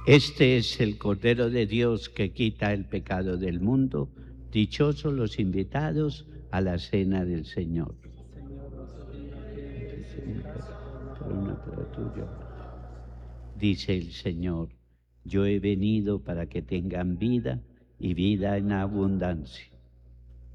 Este es el Cordero de Dios que quita el pecado del mundo. Dichosos los invitados a la cena del Señor. Señor, no soy digno que entres en mi casa, pero una palabra tuya. Dice el Señor, yo he venido para que tengan vida y vida en abundancia.